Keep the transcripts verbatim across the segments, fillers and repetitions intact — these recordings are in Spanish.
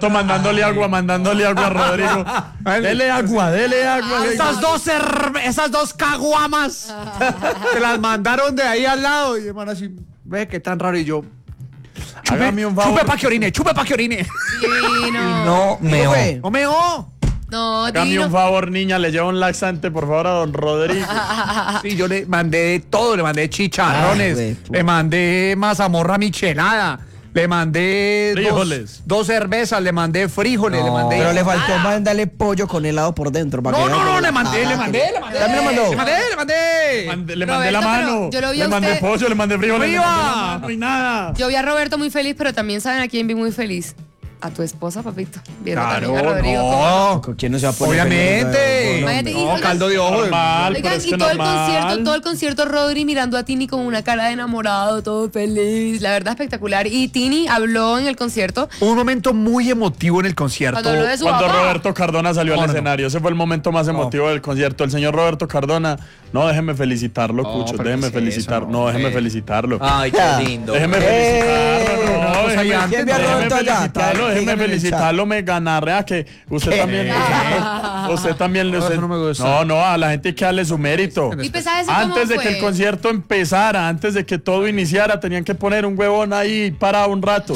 Roberto mandándole agua, mandándole agua a Rodrigo. Dele agua, dele agua. Esas dos, esas dos caguamas se las mandaron de ahí al lado. Y hermano así, ve qué tan raro. Y yo, chupe, un favor. chupe pa' que orine, chupe pa' que orine. Sí, no. No meó. No meó. No, Hágame un favor, niña, le lleva un laxante, por favor, a don Rodrigo. Sí, yo le mandé todo, le mandé chicharrones, Ay, le mandé mazamorra michelada, le mandé frijoles. Dos, dos cervezas, le mandé frijoles, No, le mandé. pero le faltó mandarle pollo con helado por dentro. Para No, que no, vea no, que- le mandé, Ah, le mandé, le mandé. ¿También le mandó? Le mandé, le mandé. Mande- le mandé la Roberto, pero mano. yo lo vi le a mandé usted- pollo, le mandé frijoles. Le ¡Viva! mandé la mano y nada. Yo vi a Roberto muy feliz, pero también saben a quién vi muy feliz. A tu esposa, papito. Viendo Claro, también a Rodrigo. no. ¿Con quién no se va a poner Obviamente. feliz? Imagínate, y No, oigan, caldo de ojo. Normal, pero Oigan, es y que todo el normal. concierto, todo el concierto, Rodri mirando a Tini con una cara de enamorado, todo feliz, la verdad espectacular. Y Tini habló en el concierto. Un momento muy emotivo en el concierto. Cuando habló de su Cuando papá. Roberto Cardona salió No, al no, escenario, ese fue el momento más emotivo del concierto. El señor Roberto Cardona, no, déjeme felicitarlo, No, Cucho, pero déjeme ¿qué es felicitar, eso? no, déjeme Eh. felicitarlo. Ah, Ay, qué lindo. Déjeme Eh, felicitarlo, no, cosa déjeme, ya antes, déjeme ¿no? Roberto, ya, felicitarlo, ya, déjeme díganme en el felicitarlo, me ganarrea que usted también, usted, usted también, No, usted- eso no me gusta. no, no, a la gente hay que darle su mérito. ¿Y pensaba eso cómo Antes de fue? que el concierto empezara, antes de que todo iniciara, tenían que poner un huevón ahí para un rato.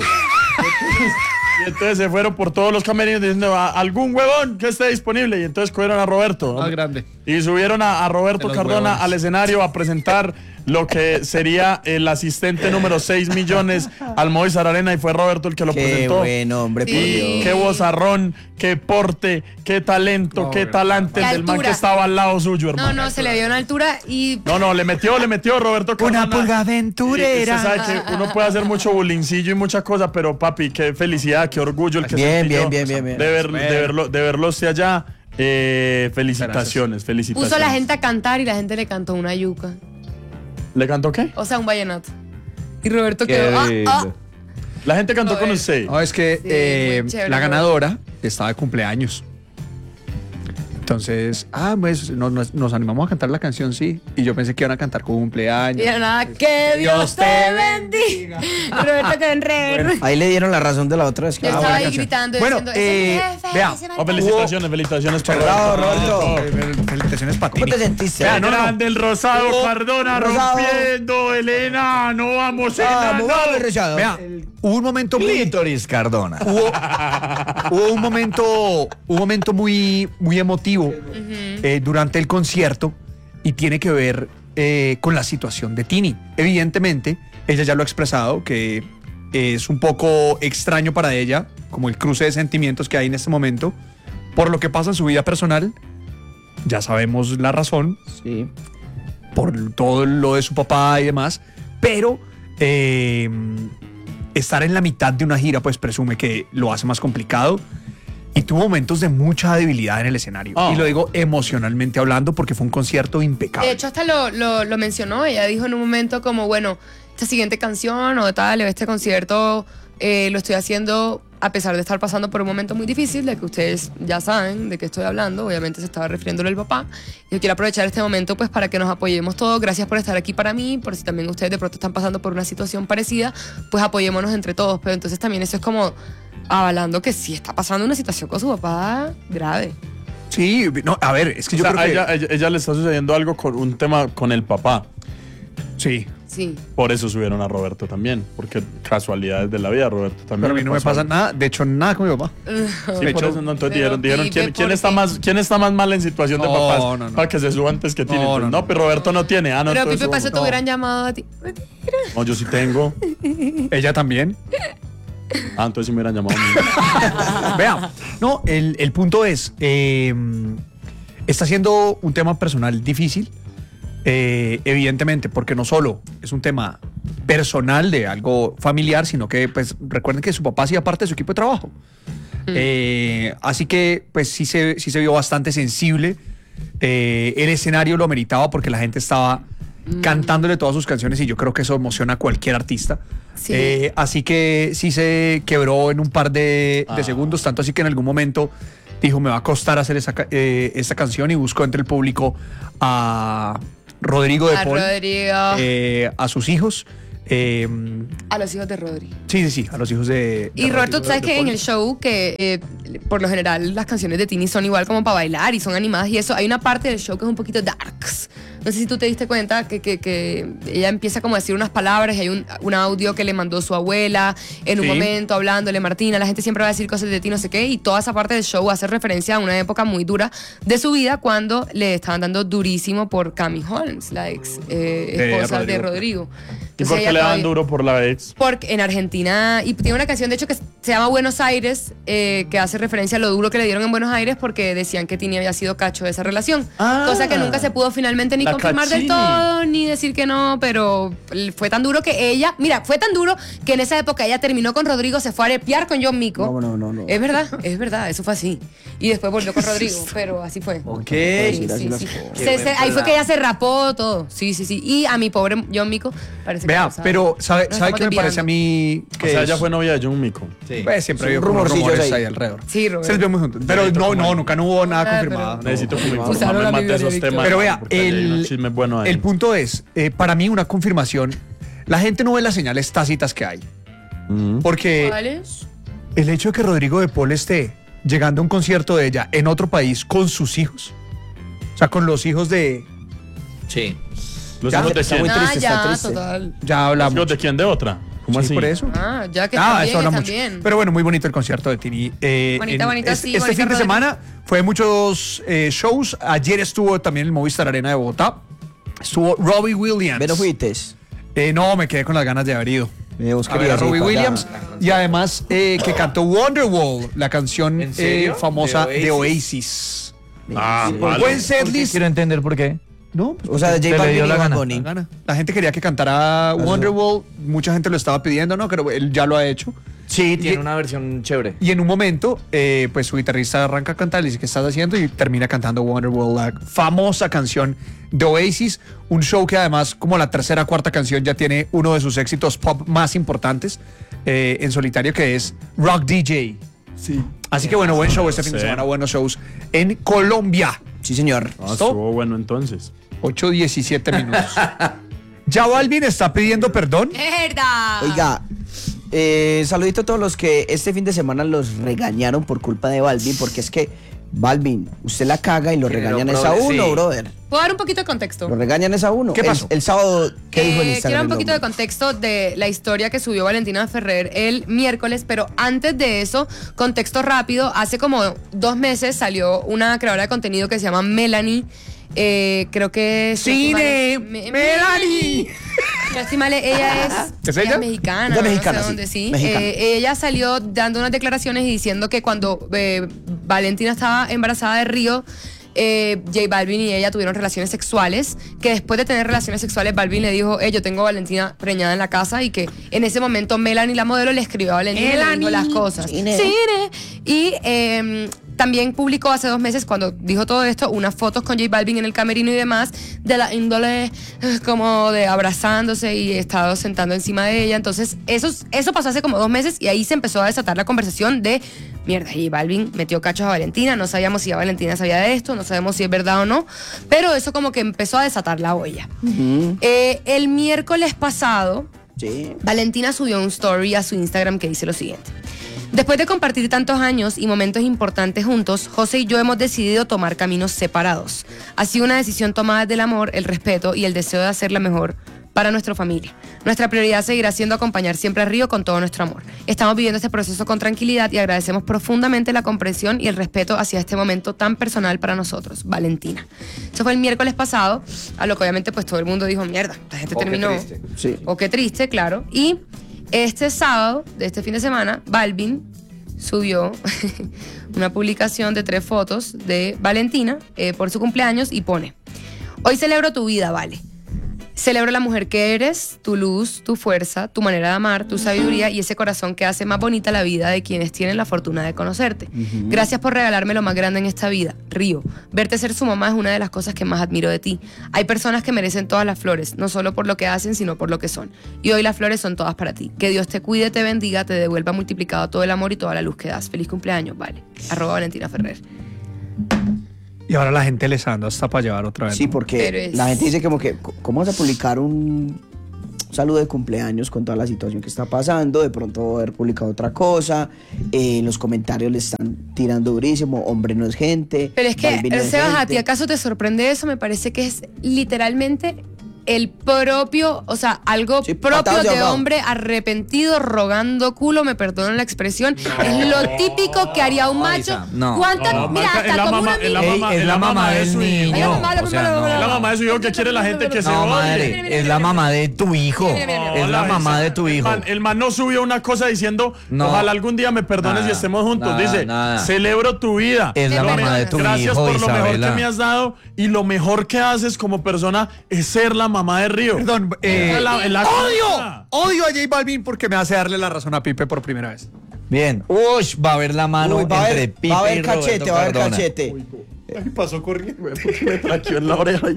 Y entonces se fueron por todos los camerinos diciendo "A- algún huevón que esté disponible". Y entonces cogieron a Roberto. Más grande. Y subieron a, a Roberto De los Cardona huevones. al escenario a presentar lo que sería el asistente número seis millones al Movistar Arena. Y fue Roberto el que lo Qué presentó. bueno, hombre, por Sí. Y qué vozarrón, qué porte, qué talento, No, qué hombre. talante Qué del man que altura. estaba al lado suyo, hermano. No, no, se le vio una altura y No, no, le metió, le metió Roberto Cardona. Una pulga aventurera. Y usted sabe que uno puede hacer mucho bulincillo y mucha cosa, pero papi, qué felicidad, qué orgullo el que Bien, sentí bien, yo bien, bien, bien. De, ver- de verlo, de verlo usted allá. Eh, felicitaciones, felicitaciones. puso a la gente a cantar y la gente le cantó una yuca. ¿Le cantó qué? O sea, un vallenato. Y Roberto Qué quedó. Ah, lindo. ah. La gente cantó A con ver. usted. No, es que Sí, eh, muy chévere, la Roberto. ganadora estaba de cumpleaños. Entonces, ah, pues nos, nos- nos animamos a cantar la canción, sí. Y yo pensé que iban a cantar con cumpleaños. Y de nada, que Dios te bendiga. Roberto quedó en re. Ahí le dieron la razón de la otra vez. que- Yo Ah, estaba buena ahí canción. gritando, Bueno, diciendo, eh, ese jefe, vea, ese Oh, man- felicitaciones, felicitaciones para Bravo, Roberto. Roberto. Eh, Felicitaciones para ti. ¿Cómo te sentiste? Vean, no, no. grande el Rosado Oh, Cardona Rosado. rompiendo el enano, vamos Vamos, enano. vamos, Rosado. Vea, hubo un momento muy, Clítoris Cardona. hubo, hubo un momento, un momento muy, muy emotivo eh, durante el concierto y tiene que ver eh, con la situación de Tini. Evidentemente, ella ya lo ha expresado que es un poco extraño para ella, como el cruce de sentimientos que hay en este momento, por lo que pasa en su vida personal. Ya sabemos la razón, Sí. por todo lo de su papá y demás, pero eh, estar en la mitad de una gira pues presume que lo hace más complicado y tuvo momentos de mucha debilidad en el escenario. Oh. Y lo digo emocionalmente hablando porque fue un concierto impecable. De hecho, hasta lo, lo, lo mencionó. Ella dijo en un momento como, bueno, esta siguiente canción o tal, o este concierto eh, lo estoy haciendo a pesar de estar pasando por un momento muy difícil, de que ustedes ya saben de qué estoy hablando. Obviamente se estaba refiriéndole al papá. Yo quiero aprovechar este momento pues para que nos apoyemos todos. Gracias por estar aquí para mí, por si también ustedes de pronto están pasando por una situación parecida, pues apoyémonos entre todos. Pero entonces también eso es como avalando que sí está pasando una situación con su papá grave. Sí, no, a ver, es que O yo sea, creo a que... ella, a ella- a ella le está sucediendo algo con un tema con el papá. Sí, Sí. Por eso subieron a Roberto también, porque casualidades de la vida, Roberto también. pero a mí le no me pasó pasa algo. nada, de hecho nada con mi papá. Sí, De por hecho, eso no, entonces pero dijeron, dijeron vive ¿quién, quién por está ti. más, ¿quién está más mal en situación de No, papás? no, no. Para que se suba antes que Tini. No, Entonces, no, No, pero Roberto no tiene. Ah, no, Pero entonces Pipe, para eso subamos. te hubieran llamado a ti. No, yo sí tengo. Ella también. Ah, entonces sí me hubieran llamado a mí. Vea, no, el, el punto es, eh, está siendo un tema personal difícil, eh, evidentemente, porque no solo es un tema personal de algo familiar, sino que pues recuerden que su papá hacía parte de su equipo de trabajo. Eh, así que pues sí se, sí se vio bastante sensible. Eh, el escenario lo ameritaba porque la gente estaba cantándole todas sus canciones y yo creo que eso emociona a cualquier artista. Sí. Eh, así que sí se quebró en un par de, de Ah. segundos, tanto así que en algún momento dijo, me va a costar hacer esa, ca- eh, esta canción y buscó entre el público a Rodrigo de A Paul, Rodrigo. eh, a sus hijos. Eh, A los hijos de Rodri. sí, sí, sí, a los hijos de... Y de Roberto, Rodrigo tú sabes de que en Paul. el show, que eh, por lo general las canciones de Tini son igual como para bailar y son animadas y eso, hay una parte del show que es un poquito darks. No sé si tú te diste cuenta que, que, que ella empieza como a decir unas palabras y hay un, un audio que le mandó su abuela en un Sí. momento hablándole, Martina, la gente siempre va a decir cosas de ti, no sé qué, y toda esa parte del show hace referencia a una época muy dura de su vida cuando le estaban dando durísimo por Cami Holmes, la ex eh, De esposa de Rodrigo. Rodrigo. ¿Y Entonces por qué ella le dan todavía- duro por la ex? porque en Argentina, y tiene una canción de hecho que se llama Buenos Aires, eh, que hace referencia a lo duro que le dieron en Buenos Aires porque decían que Tini había sido cacho de esa relación. Ah. Cosa que nunca se pudo finalmente ni La confirmar del cachini. todo, ni decir que no, pero fue tan duro que ella, mira, fue tan duro que en esa época ella terminó con Rodrigo, se fue a arepear con John Mico. No, no, no, no. Es verdad, es verdad, eso fue así. Y después volvió con Rodrigo, pero así fue. Ok. Sí, decir sí, así las sí. cosas. Se- se- ahí fue que ella se rapó todo. Sí, sí, sí. Y a mi pobre John Mico parece que Vea, no sabe. pero ¿sabe, Nos ¿sabe estamos qué me parece a mí? O Que sea, es- ella fue novia de Jun Mico. Sí. Pues siempre Son hay como rumorcillos rumores ahí. ahí alrededor. Sí, Roberto. Se les ve muy juntos. Pero no, no, nunca no hubo nada Ah, confirmado. pero- Necesito como Usaron informarme la más de Biblia esos de temas. Pero vea, porque hay el, unos chismes buenos ahí. el punto es, eh, para mí una confirmación, la gente no ve las señales tácitas que hay. Ujú. Porque ¿Cuáles? el hecho de que Rodrigo de Paul esté llegando a un concierto de ella en otro país con sus hijos, o sea, con los hijos de... Sí. ¿Los Ya, hijos de está quién? muy Ah, triste, está ya, triste. total. Ya ¿Los hablamos. hijos de quién? ¿De otra? ¿Cómo Sí, así? por eso. Ah, ya que Ah, también, eso habla está mucho. bien. Pero bueno, muy bonito el concierto de Tini. Eh, Bonita, en- bonita, es- sí, Este bonita, fin de Rodrigo. semana fue muchos eh, shows. Ayer estuvo también en el Movistar Arena de Bogotá. Estuvo Robbie Williams. ¿Ve no fuiste? Eh, no, me quedé con las ganas de haber ido. Me vos A ver, a querías ir Robbie para allá. Williams. Y además eh, que cantó Wonderwall, la canción ¿En eh, serio? famosa ¿De de Oasis? Oasis. Ah, Sí. vale. Buen setlist. Quiero entender por qué. No, pues, O sea, de Se J le Balvin dio y la Bad gana. Bunny. la gana. La gente quería que cantara Wonderwall. Mucha gente lo estaba pidiendo, ¿no? Pero él ya lo ha hecho. Sí, tiene Y- una versión chévere. Y en un momento, eh, pues su guitarrista arranca a cantar, le dice, ¿qué estás haciendo? Y termina cantando Wonderwall, la famosa canción de Oasis. Un show que además, como la tercera o cuarta canción, ya tiene uno de sus éxitos pop más importantes eh, en solitario, que es Rock D J. Sí. Así que bueno, buen show este fin de Sí. semana, buenos shows en Colombia. Sí, señor. Ah, estuvo bueno entonces. ocho diecisiete minutos. Ya Balvin está pidiendo perdón. ¡Mierda! Oiga, eh, saludito a todos los que este fin de semana los regañaron por culpa de Balvin, porque es que Balvin, usted la caga y lo Tiene regañan los es a brothers, uno, sí. brother. ¿Puedo dar un poquito de contexto? Lo regañan es a uno. ¿Qué El- pasó? El, sábado, ¿qué dijo en Eh, Instagram? quiero un el poquito de hombre? contexto de la historia que subió Valentina Ferrer el miércoles, pero antes de eso, contexto rápido, hace como dos meses salió una creadora de contenido que se llama Melanie. Eh, creo que es... ¡Cine! Me- ¡Melanie! No estoy mal, ella es, ¿Es ella? es mexicana, Ella es no mexicana, sé sí, dónde, sí. mexicana. Eh, ella salió dando unas declaraciones y diciendo que cuando eh, Valentina estaba embarazada de Río, eh, J Balvin y ella tuvieron relaciones sexuales, que después de tener relaciones sexuales, Balvin le dijo, eh, yo tengo a Valentina preñada en la casa, y que en ese momento Melanie, la modelo, le escribió a Valentina y le dijo las cosas. Cine. Cine. Y eh, también publicó hace dos meses, cuando dijo todo esto, unas fotos con J Balvin en el camerino y demás, de la índole eh, como de abrazándose y estado sentando encima de ella. Entonces, eso, eso pasó hace como dos meses y ahí se empezó a desatar la conversación de, mierda, J Balvin metió cachos a Valentina, no sabíamos si ya Valentina sabía de esto, no sabemos si es verdad o no, pero eso como que empezó a desatar la olla. Ujú. Eh, el miércoles pasado, Sí. Valentina subió un story a su Instagram que dice lo siguiente. Después de compartir tantos años y momentos importantes juntos, José y yo hemos decidido tomar caminos separados. Ha sido una decisión tomada desde el amor, el respeto y el deseo de hacer la mejor para nuestra familia. Nuestra prioridad seguirá siendo acompañar siempre a Río con todo nuestro amor. Estamos viviendo este proceso con tranquilidad y agradecemos profundamente la comprensión y el respeto hacia este momento tan personal para nosotros. Valentina. Eso fue el miércoles pasado, a lo que obviamente pues todo el mundo dijo, mierda, la gente Oh, qué terminó. triste. Sí. O qué triste, claro. Y este sábado, de este fin de semana, Balvin subió una publicación de tres fotos de Valentina eh, por su cumpleaños y pone: hoy celebro tu vida, Vale. Celebro la mujer que eres, tu luz, tu fuerza, tu manera de amar, tu sabiduría y ese corazón que hace más bonita la vida de quienes tienen la fortuna de conocerte. Gracias por regalarme lo más grande en esta vida, Río. Verte ser su mamá es una de las cosas que más admiro de ti. Hay personas que merecen todas las flores, no solo por lo que hacen, sino por lo que son. Y hoy las flores son todas para ti. Que Dios te cuide, te bendiga, te devuelva multiplicado todo el amor y toda la luz que das. Feliz cumpleaños, Vale. Arroba Valentina Ferrer. Y ahora la gente les anda hasta para llevar otra vez. Sí, ¿no? porque Pero es- la gente dice como que, ¿cómo vas a publicar un saludo de cumpleaños con toda la situación que está pasando, de pronto haber publicado otra cosa, eh, en los comentarios le están tirando durísimo, hombre no es gente. Pero es que, Balvin no es Sebas, ¿a gente. ti acaso te sorprende eso? Me parece que es literalmente el propio, o sea, algo Sí, propio patadas de de ahogado. hombre arrepentido, rogando culo, me perdonan la expresión. Es lo típico que haría un macho. Isa, no. ¿Cuántas? No, mira, marica, hasta es la como mamá- una es la amiga- mamá- Ey, es la mamá de del su hijo. niño. Ay, mamá, O sea, no. Es la mamá de su hijo que quiere la gente que se No, odie. madre, es la mamá de tu hijo. Mira, mira, mira, mira. Es la Hola, mamá esa- de tu el hijo. man- El man no subió una cosa diciendo, No. ojalá algún día me perdones Nada, y estemos juntos. nada, Dice, nada. celebro tu vida. Es la Lo mamá me- de tu Gracias hijo, por lo mejor Isabela. que me has dado y lo mejor que haces como persona es ser la mamá de Río. Perdón, eh, Esa es la- es la odio, cosa. odio a J Balvin porque me hace darle la razón a Pipe por primera vez. Bien. Uy, va a haber la mano Uy, va a entre haber, Pipe va a haber y Roberto cachete, va a haber Cardona. cachete. Pasó corriendo. Me traqueó en la oreja. y-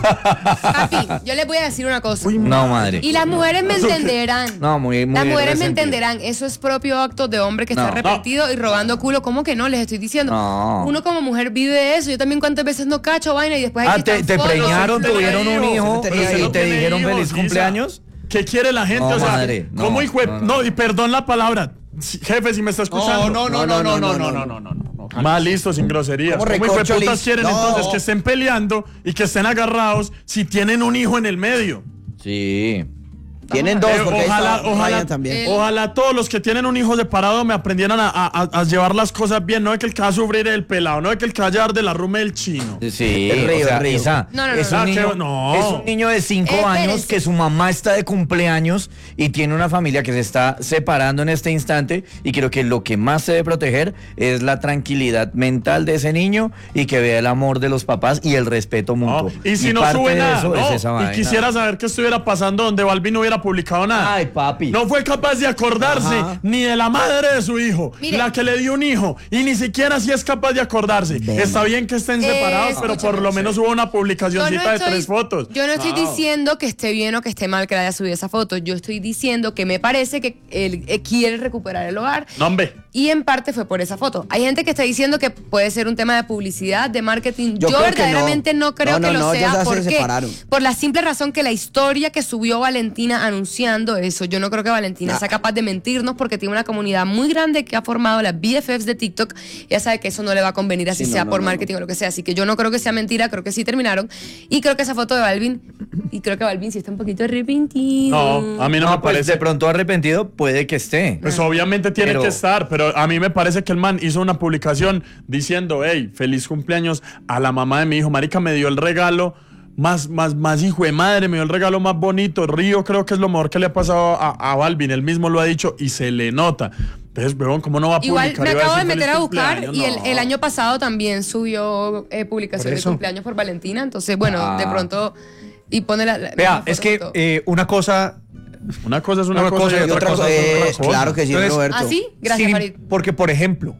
Papi, yo les voy a decir una cosa. No, madre. Y las mujeres me entenderán. No, muy, muy Las mujeres me resentido. entenderán. Eso es propio acto de hombre que está No. arrepentido y robando culo. ¿Cómo que no? Les estoy diciendo. No. Uno como mujer vive eso. Yo también cuántas veces no cacho vaina y después hay Ah, que te, estar te fotos. preñaron, Usted tuvieron tiene un hijos, hijo usted tiene y hijos. te dijeron Hijos, feliz Isa. cumpleaños. ¿Qué quiere la gente? No, o sea, madre, no, ¿cómo hijo de- no, no, no. y perdón la palabra. Si- Jefe, si me está escuchando. No, no, no, no, no, no, no, no, no, no. Más listo, sin groserías. ¿Cómo ¿Cómo hijo de recorcho putas listo? quieren No. entonces que estén peleando y que estén agarrados si tienen un hijo en el medio? Sí. Tienen dos, Eh, porque ahí ojalá, está ojalá, Ryan también. Eh, ojalá todos los que tienen un hijo separado me aprendieran a, a- a- a llevar las cosas bien. No es que el que va a sufrir es el pelado, no es que el que va a llevar de la ruma el chino. Sí, El río, o sea, el río. Isa, No, no, no, es, no. un Ah, niño, qué- no. es un niño de cinco Espérese. años que su mamá está de cumpleaños y tiene una familia que se está separando en este instante y creo que lo que más se debe proteger es la tranquilidad mental de ese niño y que vea el amor de los papás y el respeto No, mutuo. y si no parte sube de nada, eso no, es esa y vaina. quisiera saber qué estuviera pasando donde Balvin no hubiera publicado nada. Ay, papi. No fue capaz de acordarse Ajá. ni de la madre de su hijo, Mire. la que le dio un hijo, y ni siquiera si es capaz de acordarse. Ven. Está bien que estén Eh, separados, pero por lo menos hubo una Yo publicacioncita no de estoy- tres fotos. Yo no estoy Ah. diciendo que esté bien o que esté mal que le haya subido esa foto. Yo estoy diciendo que me parece que él eh, quiere recuperar el hogar. No, hombre. Y en parte fue por esa foto. Hay gente que está diciendo que puede ser un tema de publicidad, de marketing. Yo Yo, creo que verdaderamente no. no, creo No, no, que lo no, ellos sea. ya se ¿Por qué? separaron. Por la simple razón que la historia que subió Valentina anunciando eso, yo no creo que Valentina Ah. sea capaz de mentirnos porque tiene una comunidad muy grande que ha formado las B F Fs de TikTok. Ella sabe que eso no le va a convenir así Sí, no, sea no, por no, marketing o lo que sea. Así que yo no creo que sea mentira, creo que sí terminaron. Y creo que esa foto de Balvin, y creo que Balvin sí está un poquito arrepentido. No, a mí no, No, me pues parece. de pronto arrepentido puede que esté. Pues obviamente tiene Pero- que estar, pero a mí me parece que el man hizo una publicación diciendo, hey, feliz cumpleaños a la mamá de mi hijo. Marica, me dio el regalo más, más, más hijo de madre, me dio el regalo más bonito. Río creo que es lo mejor que le ha pasado a, a Balvin, él mismo lo ha dicho y se le nota. Entonces, weón, ¿cómo no va a publicar? Igual me Iba acabo de decir meter feliz a buscar cumpleaños. y el, No. el año pasado también subió eh, publicación Por de eso. cumpleaños por Valentina. Entonces, bueno, Ah. de pronto. Y pone la. la- Vea, las es fotos que y todo. eh, una cosa. Una cosa es una, Una cosa, cosa y y otra, otra cosa cosa, es eh, otra cosa. claro que sí, Entonces, Roberto. ¿Ah, sí? Gracias, Sin- Farid. Porque, por ejemplo,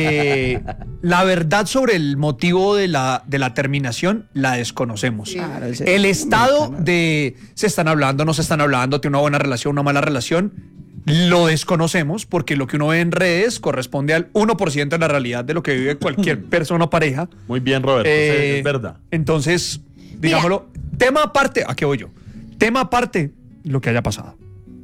eh, la verdad sobre el motivo de la, de la terminación la desconocemos. Claro, ese- El estado Americana. de se están hablando, no se están hablando, tiene una buena relación, una mala relación, lo desconocemos porque lo que uno ve en redes corresponde al uno por ciento de la realidad de lo que vive cualquier persona o pareja. Muy bien, Roberto, Eh, sí, es verdad. Entonces, digámoslo, tema aparte, ¿a qué voy yo? Tema aparte, lo que haya pasado.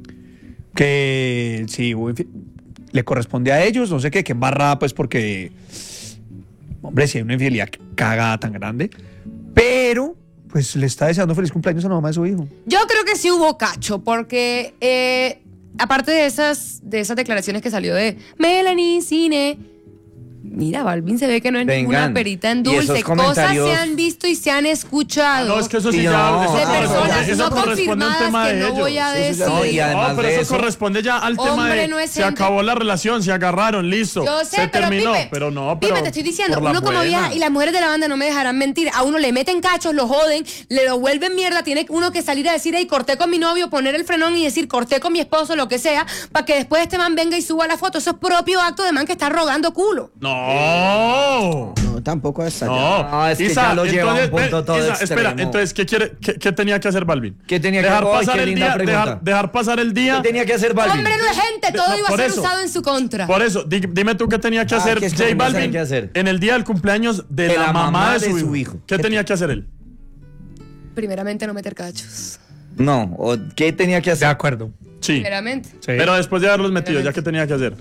Que si hubo infi- le corresponde a ellos, no sé qué, que embarrada, pues porque, hombre, si hay una infidelidad cagada tan grande, pero pues le está deseando feliz cumpleaños a la mamá de su hijo. Yo creo que sí hubo cacho, porque eh, aparte de esas, de esas declaraciones que salió de Melanie Cine. Mira, Balvin se ve que no es ninguna Vengan. perita en Y esos dulce. Cosas comentarios- se han visto y se han escuchado. No, es que eso sí Y ya no, eso de no, corresponde- personas eso no corresponde a un confirmadas tema que de no ellos. voy a Sí, sí, sí. decir. No, y además No, pero de eso, eso- corresponde ya al tema Hombre, de no es se gente. acabó la relación, se agarraron, listo. Yo sé, se pero terminó, Pipe, pero no, pero Pipe, te estoy diciendo, por la uno como buena. vieja y las mujeres de la banda no me dejarán mentir. A uno le meten cachos, lo joden, le lo vuelven mierda. Tiene uno que salir a decir, hey, corté con mi novio, poner el frenón y decir, corté con mi esposo, lo que sea, para que después este man venga y suba la foto. Eso es propio acto de man que está rogando culo. No. No, tampoco hasta allá. No, No, es que ya lo lleva a un entonces, punto ve, todo Isa, extremo. espera, entonces, ¿qué, quiere, qué, qué tenía que hacer Balvin? ¿Qué tenía que- dejar Ay, pasar qué el linda día, pregunta. dejar, dejar pasar el día. ¿Qué tenía que hacer Balvin? Hombre no es gente, todo No, iba a por ser eso. usado en su contra. Por eso, di- dime tú qué tenía que Ah, hacer ¿qué es que J no Balvin saben qué hacer? en el día del cumpleaños de, la, mamá, de su hijo. ¿Qué, ¿Qué tenía que hacer él? Primeramente no meter cachos. No, o ¿qué tenía que De hacer? acuerdo. Sí. Claramente. Sí. Pero después de haberlos metido, ya que tenía que hacer.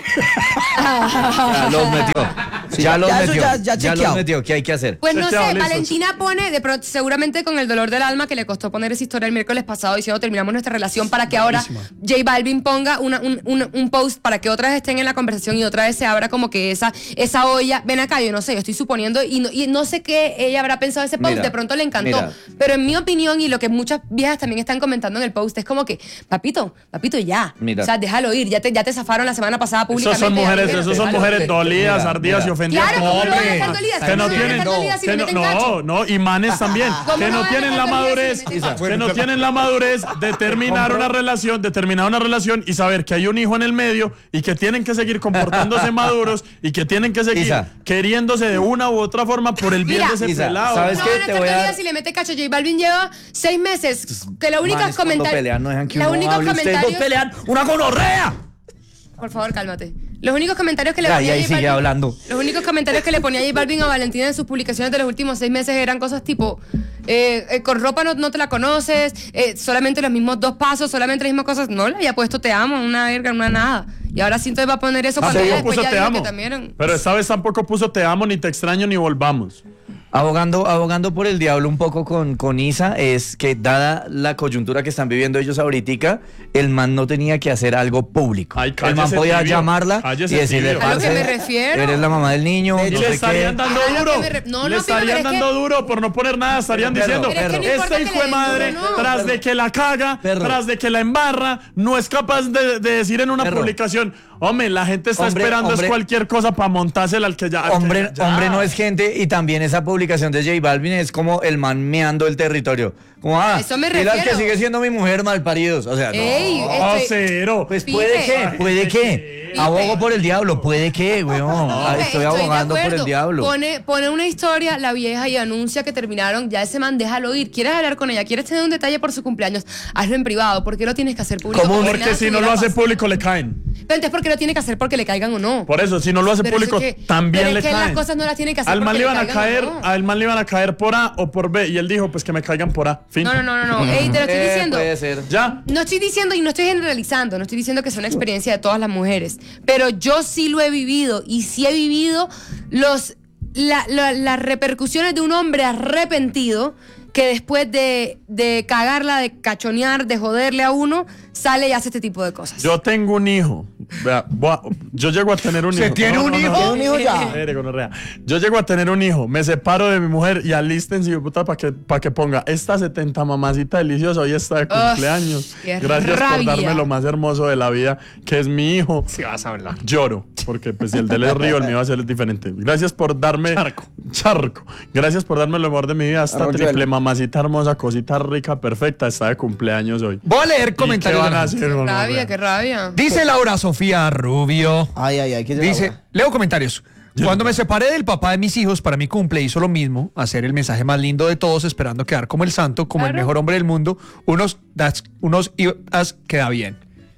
Ya los metió. Sí, ya los ya eso metió. ya- ya los chequeado. metió. ¿Qué hay que hacer? Pues no sé, Chequeado, listos. Valentina pone, de pronto, seguramente con el dolor del alma que le costó poner esa historia el miércoles pasado diciendo terminamos nuestra relación para que ahora J Balvin ponga una- un, un- un post para que otras estén en la conversación y otra vez se abra como que esa, esa olla. Ven acá, yo no sé, yo estoy suponiendo y no, y no sé qué ella habrá pensado de ese post, Mira, de pronto le encantó. mira. Pero en mi opinión y lo que muchas viejas también están comentando en el post es como que, papito, papito, ya. Mira. O sea, déjalo ir, ya te, ya te zafaron la semana pasada Esos públicamente. son mujeres, ya, esos son déjalo. mujeres dolidas, Mira, ardidas mira. y ofendidas. Claro, como ¿cómo no van a hombres. estar dolidas? Que ¿Cómo no no van a tienen, estar dolidas si que le no, meten cacho? no, no, y manes también, ¿Cómo que no no van a tienen la estar dolidas si le madurez, meten cacho? que no tienen la madurez de terminar una relación, de terminar una relación y saber que hay un hijo en el medio y que tienen que seguir comportándose maduros y que tienen que seguir Isa. queriéndose de una u otra forma por el bien Mira, de ese Isa, pelado. ¿sabes No qué? van a Te estar voy a dolidas dar- si le mete cacho. J Balvin lleva seis meses. Que los únicos Manes, cuando comentarios. pelean no dejan que los uno únicos hable. Ustedes dos comentarios. pelean una gonorrea. Por favor, cálmate. Los únicos comentarios que le Ya, ponía y ahí J sigue Balvin- hablando. Los únicos comentarios que le ponía J Balvin a Valentina en sus publicaciones de los últimos seis meses eran cosas tipo: eh, eh, con ropa no, no te la conoces, eh, solamente los mismos dos pasos, solamente las mismas cosas. No le había puesto te amo, una verga, una nada. Y ahora sí entonces va a poner eso Ah, cuando ella solo después puso ya te dijo amo. que también. Pero esta vez tampoco puso te amo, ni te extraño, ni volvamos. Abogando, abogando por el diablo un poco con, con Isa, es que dada la coyuntura que están viviendo ellos ahorita, el man no tenía que hacer algo público. Ay, el cállese, man podía tibio. llamarla Cállese, y decirle, tibio. A lo que "Parce, me refiero. eres la mamá del niño, De no hecho, sé Le estarían qué". dando Ah, lo duro. que me re- no, le no, estarían pero es dando que- duro por no poner nada. Estarían Perro, diciendo, Pero es que no importa este que hijo le de den madre, duro, no. tras de que la caga, Perro. tras de que la embarra, no es capaz de, de decir en una Perro. publicación, hombre, la gente está Hombre, esperando hombre. es cualquier cosa para montársela al que ya. al que Hombre, ya- hombre no es gente, y también esa publicación de J Balvin es como el man meando el territorio. Como, ah, Eso me y las que refiero. sigue siendo mi mujer malparidos. O sea, no. Ey, No, estoy- cero. Pues Pipe. puede que, puede que. Pipe. Abogo por el diablo, puede que, weón. Ah, Ok, estoy de abogando por el acuerdo. diablo. Pone, pone una historia, la vieja, y anuncia que terminaron. Ya ese man, déjalo ir. ¿Quieres hablar con ella? ¿Quieres tener un detalle por su cumpleaños? Hazlo en privado. ¿Por qué lo tienes que hacer público? ¿Cómo? Como Porque nada si no lo estuviera hace pasando. público le caen. Pero entonces, ¿por qué lo tiene que hacer? Porque le caigan o no. Por eso, si no lo hace Pero eso público, es que- también pero le es que las caen. cosas no las tiene que hacer Al man porque le le iban a caigan o caer, no. al man le iban a caer por A o por B y él dijo, pues que me caigan por A. Fin. No, no, no, no, no. Ey, te lo estoy Eh, diciendo. puede ser. Ya. No estoy diciendo y no estoy generalizando, no estoy diciendo que sea una experiencia de todas las mujeres, pero yo sí lo he vivido y sí he vivido los, la- la- las repercusiones de un hombre arrepentido que después de, de cagarla, de cachonear, de joderle a uno, sale y hace este tipo de cosas. Yo tengo un hijo. Vea, voy a- yo llego a tener un ¿Se hijo. tiene un hijo? ¿Tiene un hijo ya? Espere, gonorrea. Yo llego a tener un hijo, me separo de mi mujer y alístense, puta, para que, pa' que ponga esta setenta mamacita deliciosa, hoy está de cumpleaños. qué Gracias rabia. por darme lo más hermoso de la vida, que es mi hijo. Si vas a hablar. Lloro, porque pues si el de él es río, el mío va a ser diferente. Gracias por darme... Charco. Charco. Gracias por darme lo mejor de mi vida. Esta Arroyuelo. triple mamacita hermosa, cosita rica, perfecta, está de cumpleaños hoy. Voy a leer ¿Y qué comentarios. de van la a gente. hacer, Qué gonorrea? rabia, qué rabia. Dice Laura Sofía Rubio. Ay, ay, ay. ¿qué se Dice, la- leo comentarios. Cuando me separé del papá de mis hijos para mi cumple, hizo lo mismo, hacer el mensaje más lindo de todos, esperando quedar como el santo, como el Claro. mejor hombre del mundo. Unos das, unos ibas queda bien.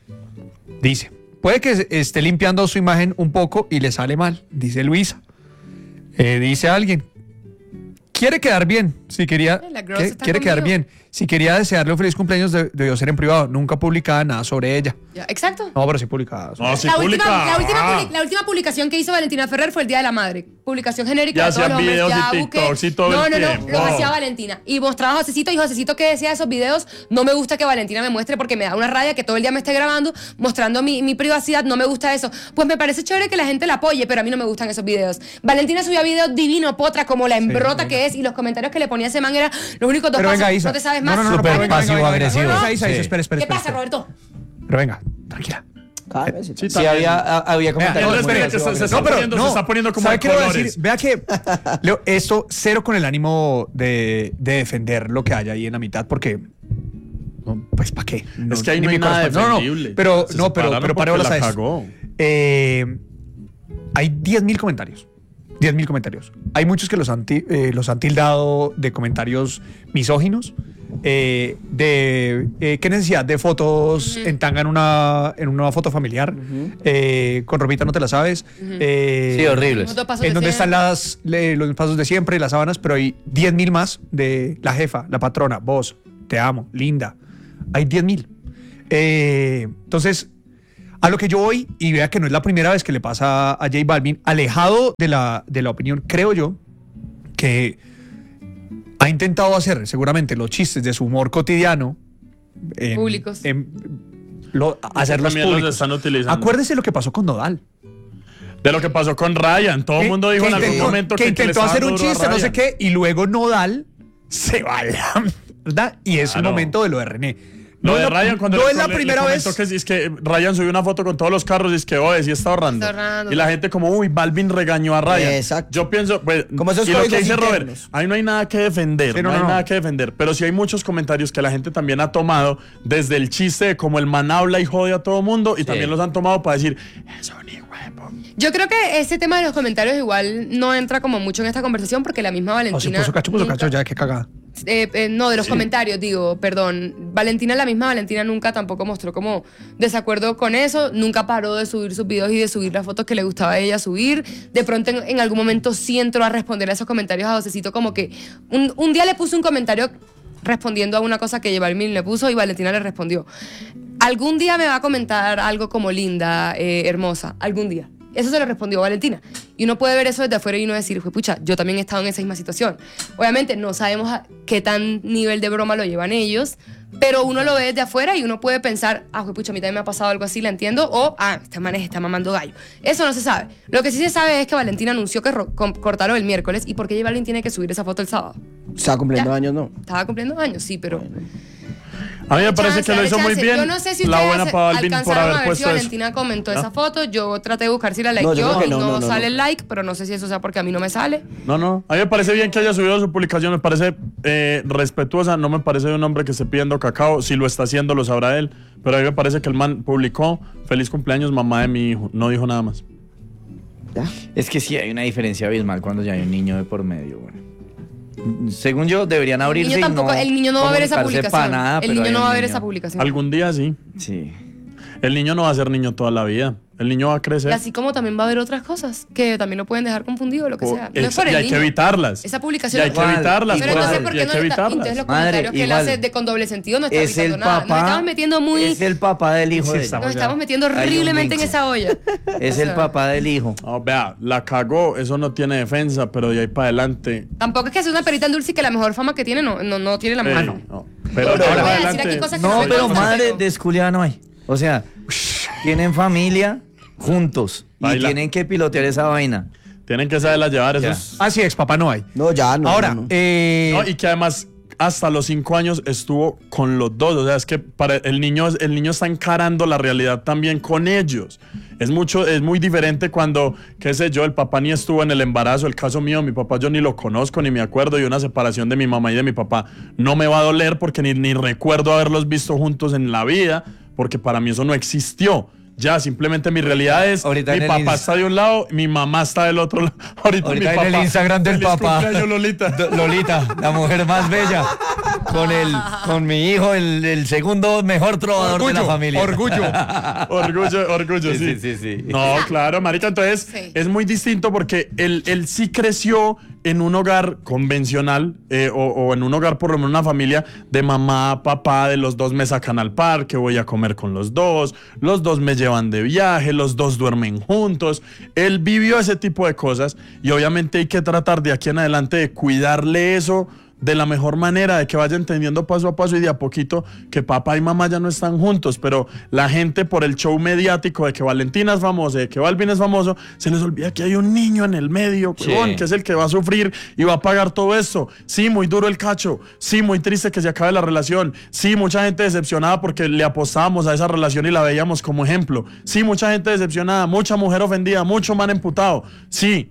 Dice, puede que esté limpiando su imagen un poco y le sale mal, dice Luisa. Eh, dice alguien, quiere quedar bien, si quería, La girl ¿qué? está quiere quedar conmigo. bien. Si quería desearle un feliz cumpleaños, de- debió ser en privado. Nunca publicaba nada sobre ella. Ya, exacto. No, pero sí publicaba. No, sí, la, publica. última, la, última Ah. publi- la última publicación que hizo Valentina Ferrer fue el Día de la Madre. Publicación genérica Ya de todos hacían los hombres. videos Ya y busqué. TikToks y todo no, el no, no, tiempo. los hacía Valentina. Y mostraba a Josecito y Josecito que decía esos videos. No me gusta que Valentina me muestre porque me da una rabia que todo el día me esté grabando, mostrando mi, mi privacidad. No me gusta eso. Pues me parece chévere que la gente la apoye, pero a mí no me gustan esos videos. Valentina subía videos divino, potra, como la embrota que es. Y los comentarios que le ponía ese man eran los únicos dos Pero pasos. venga, Isa. No te sabes No, más. no, no, Súper pero venga, venga, venga, venga. pasivo-agresivo. No, no, Isa, Isa, Sí. espera, espera, ¿Qué espera, pasa, espera. Roberto? Pero venga, tranquila. Cálmese. Sí, Sí, también. había, a- había comentarios. no, muy espera, que se- agresivos. se está poniendo- se está poniendo como ¿sabe de qué le voy a colores. decir? Vea que, Leo, esto cero con el ánimo de, de defender lo que hay ahí en la mitad, porque, no, pues, ¿para qué? Es que ahí ni no hay me nada corresponde. No, no, defendible. pero, Se no, pero, separaron pero pare porque bolas la a esto. cagó. Eh, hay diez mil comentarios. diez mil comentarios. Hay muchos que los han, ti- eh, los han tildado de comentarios misóginos. eh, de eh, qué necesidad de fotos en tanga en una, en una foto familiar. eh, con ropita no te la sabes. eh, Sí, horribles. Los dos pasos en de donde siempre. están las, le- los pasos de siempre, las sábanas, pero hay diez mil más de la jefa, la patrona, vos, te amo, linda. hay diez mil. Eh, entonces, a lo que yo voy, y vea que no es la primera vez que le pasa a J Balvin, alejado de la, de la opinión, creo yo, que ha intentado hacer seguramente los chistes de su humor cotidiano en- Públicos. en- lo- hacerlos También los públicos. están utilizando. Acuérdese lo que pasó con Nodal. De lo que pasó con Ryan. Todo el Que- mundo dijo que en algún intentó- momento que que, que le intentó estaba hacer un dando duro a chiste, no sé Ryan. qué, y luego Nodal se va a la ¿verdad? Y es el Claro. momento de lo de René. Lo No de es la- Ryan, cuando no le- es la le- primera le vez. comentó que, es que Ryan subió una foto con todos los carros y es que, oye, sí está ahorrando. Está ahorrando. Y la gente como, uy, Balvin regañó a Ryan. Exacto. Yo pienso, pues, Como esos y lo que códigos dice Robert, internos. ahí no hay nada que defender, Sí, no, no, hay no. nada que defender. Pero sí hay muchos comentarios que la gente también ha tomado desde el chiste de como el man habla y jode a todo mundo y también los han tomado para decir, es un hijo de po-". Yo creo que ese tema de los comentarios igual no entra como mucho en esta conversación porque la misma O Valentina... se puso cacho, puso nunca- cacho, ya, qué cagada. Eh, eh, no, de los comentarios, digo, perdón. Valentina, la misma Valentina nunca tampoco mostró como desacuerdo con eso, nunca paró de subir sus videos y de subir las fotos que le gustaba a ella subir. De pronto en, en algún momento sí entró a responder a esos comentarios a Josecito, como que un, un día le puso un comentario respondiendo a una cosa que Balvin le puso y Valentina le respondió. Algún día me va a comentar algo como linda, eh, hermosa, algún día. Eso se lo respondió Valentina. Y uno puede ver eso desde afuera y uno decir, "Jue pucha, yo también he estado en esa misma situación". Obviamente no sabemos a qué tan nivel de broma lo llevan ellos, pero uno lo ve desde afuera y uno puede pensar, ah, jue pucha, a mí también me ha pasado algo así, la entiendo, o, ah, esta man está mamando gallo. Eso no se sabe. Lo que sí se sabe es que Valentina anunció que ro- com- cortaron el miércoles y por qué J Balvin tiene que subir esa foto el sábado. Estaba cumpliendo Ya. años, ¿no? Estaba cumpliendo años, sí, pero... A mí me parece Chance, que lo dale hizo muy chance. bien. Yo no sé si la ustedes buena para Balvin por alcanzaron haber a ver si puesto eso. Valentina comentó ¿Ah? esa foto. Yo traté de buscar si la No, yo likeó creo que y no, no, no, no, sale no. el like, pero no sé si eso sea porque a mí no me sale. No, no. A mí me parece bien que haya subido su publicación. Me parece eh, respetuosa. No me parece de un hombre que esté pidiendo cacao. Si lo está haciendo, lo sabrá él. Pero a mí me parece que el man publicó: feliz cumpleaños, mamá de mi hijo. No dijo nada más. ¿Ya? Es que sí hay una diferencia abismal cuando ya hay un niño de por medio, güey. Según yo, deberían El abrirse niño y tampoco, no el niño no va a ver esa comunicarse publicación. pa' nada, el pero niño hay no un va a ver niño. esa publicación. Algún día sí. Sí. El niño no va a ser niño toda la vida. El niño va a crecer. Y así como también va a haber otras cosas que también lo pueden dejar confundido o lo que O- sea. No ex- es por y el hay que niño. evitarlas. Esa publicación. Y hay que Igual, evitarlas. Pero igual, entonces, ¿por y qué hay no que le está, evitarlas. entonces los Madre, comentarios que él igual. hace de con doble sentido no está Es el evitando nada? Nos papá. estamos metiendo muy... Es el papá del hijo Sí, de él. estamos Nos estamos metiendo Hay un horriblemente en vínculo. esa olla. Es O el sea, papá del hijo. No, vea, la cagó. Eso no tiene defensa. Pero de ahí para adelante. Tampoco es que sea una perita en dulce y que la mejor fama que tiene no, no, no tiene la eh, mejor. no. no. Pero Pero de ahí voy a para decir adelante. aquí cosas que No, se pero ven madre, como- desculiada no hay. O sea, tienen familia juntos y Baila. tienen que pilotear esa vaina. Tienen que saberla llevar. Eso Ya. es- Así es, papá, no hay. No, ya no. Ahora, no, no. eh, No, y que además hasta los cinco años estuvo con los dos. O sea, es que para el niño, el niño está encarando la realidad también con ellos. Es mucho, es muy diferente cuando, qué sé yo, el papá ni estuvo en el embarazo. El caso mío, mi papá yo ni lo conozco ni me acuerdo. Y una separación de mi mamá y de mi papá no me va a doler porque ni, ni recuerdo haberlos visto juntos en la vida, porque para mí eso no existió. Ya, simplemente mi realidad es, Ahorita mi en el papá ins- está de un lado, mi mamá está del otro lado. Ahorita, Ahorita mi en el papá. Instagram del Feliz papá. cumpleaños, Lolita. D- Lolita, la mujer más bella. Con el, con mi hijo, el, el segundo mejor trovador de la familia. orgullo. Orgullo, orgullo, Sí, sí. sí, sí, sí. No, claro, marica, entonces Sí. es muy distinto porque él, él sí creció en un hogar convencional eh, o, o en un hogar, por lo menos una familia de mamá, papá, de los dos me sacan al parque, voy a comer con los dos, los dos me llevan de viaje, los dos duermen juntos. Él vivió ese tipo de cosas y obviamente hay que tratar de aquí en adelante de cuidarle eso de la mejor manera, de que vaya entendiendo paso a paso y de a poquito que papá y mamá ya no están juntos, pero la gente por el show mediático de que Valentina es famosa, de que Balvin es famoso, se les olvida que hay un niño en el medio, Sí. huevón, que es el que va a sufrir y va a pagar todo esto. Sí, muy duro el cacho, sí, muy triste que se acabe la relación, sí, mucha gente decepcionada porque le apostábamos a esa relación y la veíamos como ejemplo, sí, mucha gente decepcionada, mucha mujer ofendida, mucho man emputado, sí.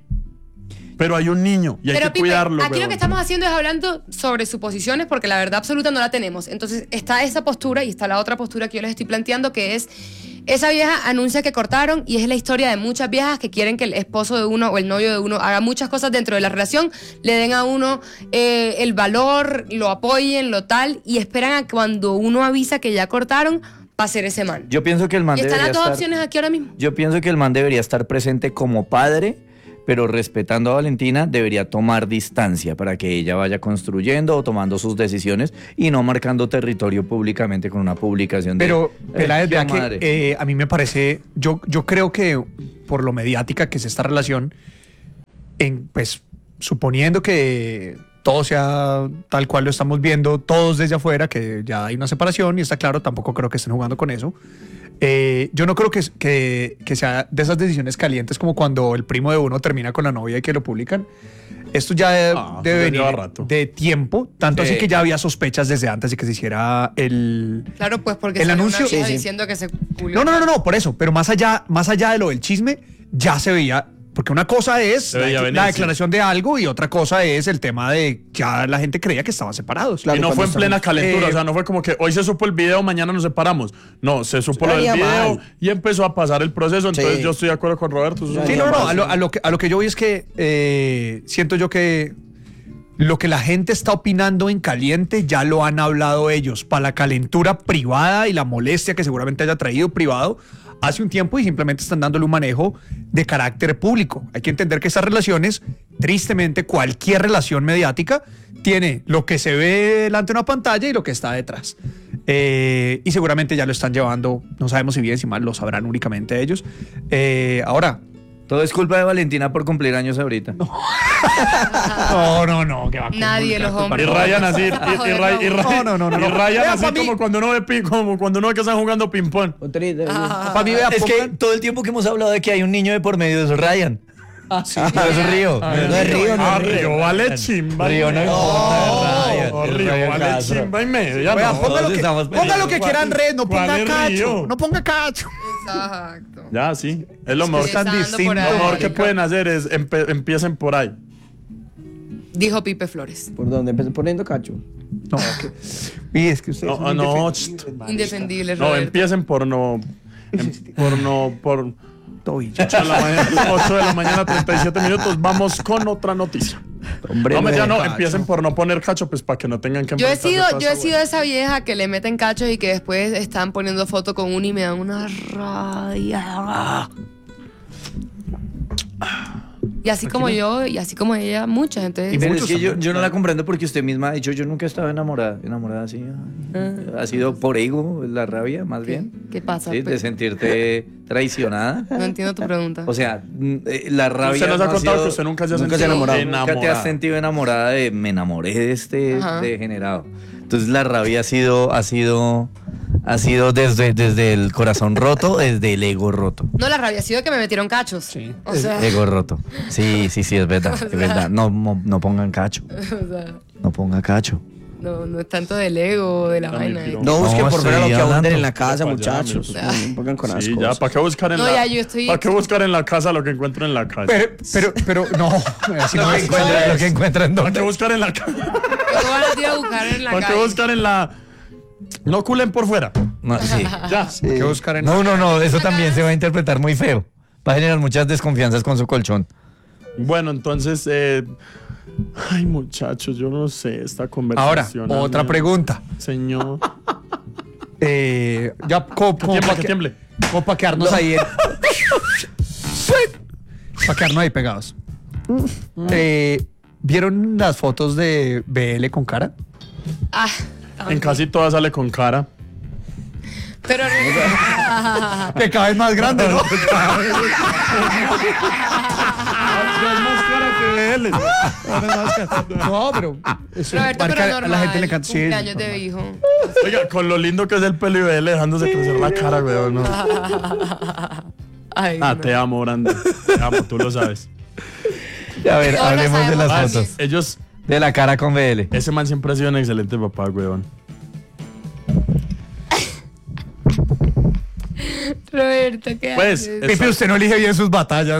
Pero hay un niño y hay Pero que Pipe, cuidarlo. aquí lo huevón. que estamos haciendo es hablando sobre suposiciones porque la verdad absoluta no la tenemos. Entonces está esa postura y está la otra postura que yo les estoy planteando que es esa vieja anuncia que cortaron y es la historia de muchas viejas que quieren que el esposo de uno o el novio de uno haga muchas cosas dentro de la relación, le den a uno eh, el valor, lo apoyen, lo tal y esperan a que cuando uno avisa que ya cortaron va a ser ese man. Yo pienso que el man Y están debería las dos estar- opciones aquí ahora mismo. Yo pienso que el man debería estar presente como padre, pero respetando a Valentina debería tomar distancia para que ella vaya construyendo o tomando sus decisiones y no marcando territorio públicamente con una publicación de... Pero, Peláez, Eh, vea qué madre. que eh, a mí me parece, yo, yo creo que por lo mediática que es esta relación, en, pues suponiendo que todo sea tal cual lo estamos viendo, todos desde afuera, que ya hay una separación y está claro, tampoco creo que estén jugando con eso. Eh, yo no creo que, que, que sea de esas decisiones calientes como cuando el primo de uno termina con la novia y que lo publican. Esto ya Ah, debe ya venir lleva rato. de tiempo, tanto Sí. así que ya había sospechas desde antes de que se hiciera el... Claro, pues porque El salió anuncio- una vieja Sí, sí. diciendo que se publicó. No, no, no, no, por eso, pero más allá, más allá de lo del chisme, ya se veía, porque una cosa es Se veía la, venir, la sí. declaración de algo y otra cosa es el tema de ya la gente creía que estaban separados. Claro, y no cuando fue en plena estamos- calentura, Eh, o sea, no fue como que hoy se supo el video, mañana nos separamos. No, se supo lo del Estaría video mal. y empezó a pasar el proceso, entonces Sí. yo estoy de acuerdo con Roberto. eso es Sí, Sí, una no, no, mala a lo, a lo que, a lo que yo voy es que eh, siento yo que lo que la gente está opinando en caliente ya lo han hablado ellos. Para la calentura privada y la molestia que seguramente haya traído privado hace un tiempo y simplemente están dándole un manejo de carácter público. Hay que entender que estas relaciones, tristemente, cualquier relación mediática tiene lo que se ve delante de una pantalla y lo que está detrás. Eh, y seguramente ya lo están llevando, no sabemos si bien, si mal, lo sabrán únicamente ellos. Eh, ahora, Todo es culpa de Valentina por cumplir años ahorita. no, no, no, que va a Nadie, los Y hombres. Ryan así, y, y, Ray- y, Ray- No, no, no, no, y no. Ryan Vea, así pa' mí- como cuando uno ve pi- como cuando uno ve que están jugando ping pong. Otrita, Para mí, vea, Es que pongan- todo el tiempo que hemos hablado de que hay un niño de por medio de eso, Ryan. No, es Río. No es Río, no Ah, es Río. Río vale chimba. y Río no media. importa, Ryan. Oh, Es Río Ryan vale Castro. chimba y media. Vea, no. ponga lo todos que, estamos ponga lo que peleando. quieran red, no ¿Cuál ponga es cacho, Río? no ponga cacho. Exacto. Ya, sí. Es lo mejor, tan Empezando distinto. por lo ahí. mejor que pueden hacer es empe- empiecen por ahí. Dijo Pipe Flores. ¿Por dónde empecé poniendo cacho? No, que, y es que ustedes No, son ah, no, indefendibles, marica. Indefendible, No, Roberto. empiecen por no. em- por no. Por Tobillo. ocho de la mañana, ocho de la mañana, treinta y siete minutos. Vamos con otra noticia. Hombre, No, me ya no, cacho. empiecen por no poner cacho, pues para que no tengan que Yo he enfrentarse sido, a toda yo he esa sido esa vieja que le meten cachos y que después están poniendo foto con uno y me dan una rabia. Y así como yo, y así como ella, muchas. Entonces, Y Pero muchos es que yo, también, yo no la claro. comprendo porque usted misma ha dicho, yo nunca estaba enamorada, enamorada así. ay. Ha sido por ego, la rabia, más ¿qué, bien. qué pasa? Sí, de Pe- sentirte traicionada. No entiendo tu pregunta. O sea, mm, eh, la rabia. Usted nos ha no contado sido- que usted nunca se ha nunca se sentido ha enamorado. Nunca te has enamorada. sentido enamorada de me enamoré de este Ajá. degenerado. Entonces la rabia ha sido, ha sido, ha sido desde, desde el corazón roto, desde el ego roto. No, la rabia ha sido que me metieron cachos. Sí. O sea, Ego roto. Sí, sí, sí, es verdad, es verdad. No, no, no pongan cacho. o sea, No ponga cacho. no, no es tanto del ego, de la No, vaina. mi piro. No busquen No, por fuera lo estoy que abunden hablando. en la casa, Para allá, muchachos. mi- No, no pongan con Sí, asco. ya, ¿para qué buscar en No, la ya, yo estoy- ¿Para qué buscar en la casa lo que encuentro en la calle? Pero, pero, pero, no. Así no es. Lo que encuentran ¿Para qué buscar en la calle? ¿Cómo van a ir a buscar en la ¿Para qué calle? buscar en la No culen por fuera? No, sí. Ya. Hay que buscar en. No, no, no, eso también se va a interpretar muy feo. Va a generar muchas desconfianzas con su colchón. Bueno, entonces eh, ay, muchachos, yo no sé esta Ahora, conversación. otra amigo. pregunta. Señor. Eh, ya, como, como tiemble, para que que, tiemble. como para quedarnos ahí. Para quedarnos ahí pegados. Eh, ¿Vieron las fotos de B L con cara? Ah, En casi todas sale con cara. pero Que cada vez más grande, ¿no? No, pero. Eso Roberto, marca- pero normal, a la gente le encanta. Sí, cumpleaños de hijo. Oiga, con lo lindo que es el pelo y vele dejándose crecer la cara, weón. ¿no? Ay, Ah, no. te amo, Brandon. Te amo, tú lo sabes. A ver, Todos lo hablemos de sabemos, las Dani. fotos. Ellos, De la cara con B L. ese man siempre ha sido un excelente papá, weón. Roberto, ¿qué Pues, haces? es- Pipe, usted no elige bien sus batallas.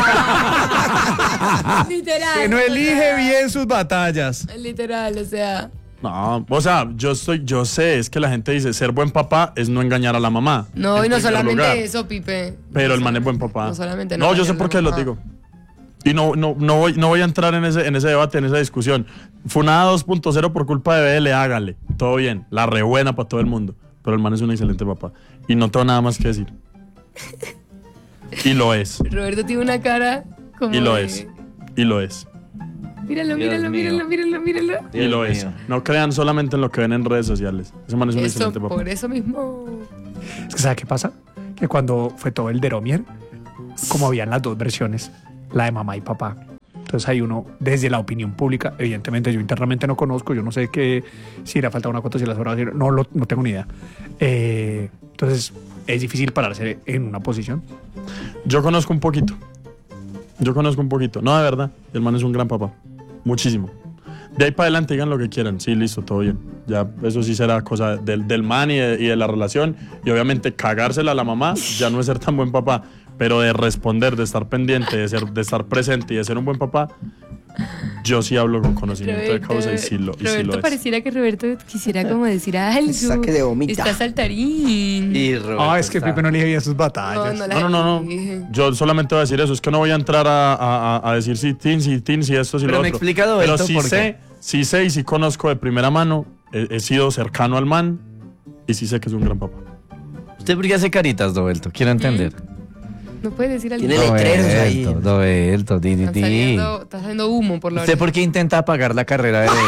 Literal. Que no o elige sea, bien sus batallas. Literal, o sea. No, o sea, yo estoy, yo sé, es que la gente dice ser buen papá es no engañar a la mamá. No, en y no primer solamente lugar. eso, Pipe. Pero No el man es solamente- buen papá. No solamente No, yo sé engañar por a qué la lo mamá. digo. Y no, no, no, voy, no voy a entrar en ese, en ese debate, en esa discusión. Funada dos punto cero por culpa de B L, hágale. Todo bien. La rebuena para todo el mundo. Pero el man es un excelente papá. Y no tengo nada más que decir. Y lo es. Roberto tiene una cara Como Y lo de- es. Y lo es. Míralo, Dios míralo, mío. míralo, míralo, míralo. Y lo Dios es. mío. No crean solamente en lo que ven en redes sociales. Ese man es un Eso, excelente papá. por eso mismo. Es que ¿sabe qué pasa? Que cuando fue todo el Deromier, como habían las dos versiones, la de mamá y papá. Entonces hay uno, desde la opinión pública, evidentemente yo internamente no conozco, yo no sé qué, si le falta una cuota, si las horas, no, lo- no tengo ni idea. Eh, entonces es difícil pararse en una posición. Yo conozco un poquito. Yo conozco un poquito. No, de verdad. El man es un gran papá. Muchísimo. De ahí para adelante digan lo que quieran. Sí, listo, todo bien. Ya eso sí será cosa del, del man y de, y de la relación. Y obviamente cagársela a la mamá ya no es ser tan buen papá. Pero de responder, de estar pendiente, de, ser, de estar presente y de ser un buen papá, yo sí hablo con conocimiento de causa y sí lo, y sí Roberto lo es. pareciera que Roberto quisiera como decir algo. Saque de gomita. Está saltarín. Y Roberto Ah, es que está- Pipe no elige bien sus no, batallas. no, la No, no, no, no. dije. Yo solamente voy a decir eso. Es que no voy a entrar a, a- a- a decir si tin, si tin, si esto, si Pero lo me otro. explica, Roberto, Pero sí por sé, sí sé y sí conozco de primera mano. He, he sido cercano al man y sí sé que es un gran papá. ¿Usted por qué hace caritas, Roberto? Quiero entender. No puedes decir algo. Tiene letreros ahí. Roberto, Roberto, di, di, Está di. saliendo, está saliendo humo por la ¿Usted oreja. por qué intenta apagar la carrera de él?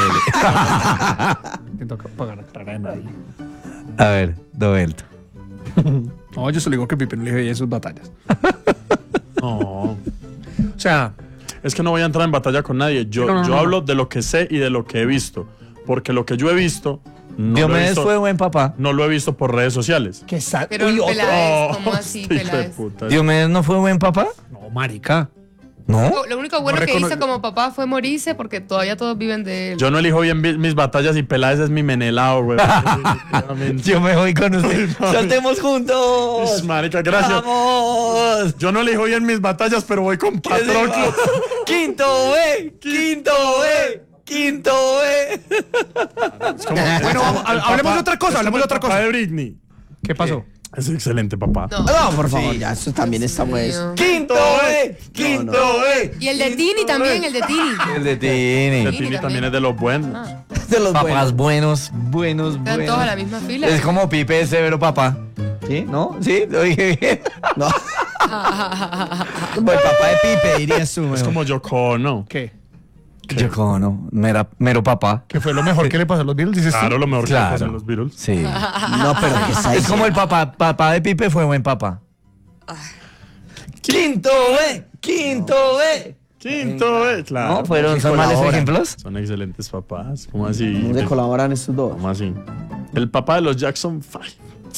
Intento pagar la carrera de nadie. A ver, Roberto. No, yo solo digo que Pipe no elige bien sus batallas. No, O sea, es que no voy a entrar en batalla con nadie. Yo, No, no, yo no, hablo de lo que sé y de lo que he visto. Porque lo que yo he visto, no, lo he, Diomedes visto fue buen papá. no lo he visto por redes sociales. que sa- Pero Uy, otro- Peláez, ¿cómo así, este hijo de Peláez? puta. ¿Diomedes no fue buen papá? No, marica. ¿No? Lo único bueno No que recono- hizo como papá fue morirse porque todavía todos viven de él. Yo no elijo bien vi- mis batallas y Peláez es mi menelao, güey. Definitivamente. Yo me voy con usted. ¡Saltemos juntos! Ish, marica, gracias. ¡Vamos! Yo no elijo bien mis batallas, pero voy con Patroclo. ¡Quinto B! ¡Quinto B! ¡Quinto B! Bueno, vamos, El hablemos papá- de otra cosa, es hablemos como de otra el papá cosa. de Britney. ¿Qué pasó? Es excelente papá. No. No, por favor, ya, eso también está muy... Mío. ¡Quinto B! ¡Quinto B! Y el de Tini también, el de Tini. El de El Tini. Tini también. también es de los buenos. Ah, De los Papás buenos. buenos, buenos, están buenos. todos a la misma fila. Es como Pipe de Severo Papá. ¿Sí? ¿No? ¿Sí? ¿Lo dije bien? No. Como el papá de Pipe, dirías tú. Es mejor. como Yoko, ¿no? ¿Qué? Yo como no. Mera- mero papá. ¿Qué fue lo mejor que le pasó a los Beatles? Dices tú? Claro, lo mejor que le Claro. pasa en los Beatles. Sí. No, pero que está Es como el papá. Papá de Pipe fue buen papá. ¡Quinto B! ¡Quinto B! Quinto, eh, claro. ¿No? ¿Fueron, son males colaboran. ejemplos? Son excelentes papás. ¿Cómo así? ¿Cómo se colaboran estos dos? ¿Cómo así? El papá de los Jackson Five.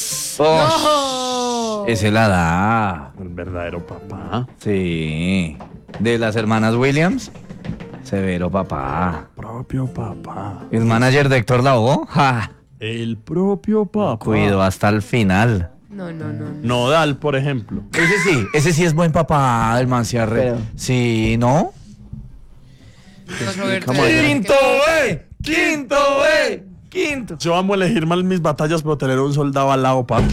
Oh, ese la da. El verdadero papá. Sí. De las hermanas Williams. Severo papá. Propio papá. El manager de Héctor Lavoe. ¡Ja! El propio papá. Cuido hasta el final. No, no, no. Nodal, por ejemplo. Ese sí, ese sí es buen papá, el man Ciarre. Pero- Sí, ¿no? No, Roberto, ¿Cómo ya- es? ¡Quinto B! ¡Quinto B! ¡Quinto! Yo amo elegir mal mis batallas, pero tener un soldado al lado, papi.